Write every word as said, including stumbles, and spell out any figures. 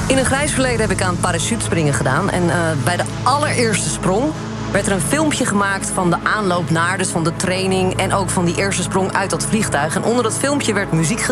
In een grijs verleden heb ik aan parachutespringen gedaan. En uh, bij de allereerste sprong werd er een filmpje gemaakt van de aanloop naar, dus van de training en ook van die eerste sprong uit dat vliegtuig. En onder dat filmpje werd muziek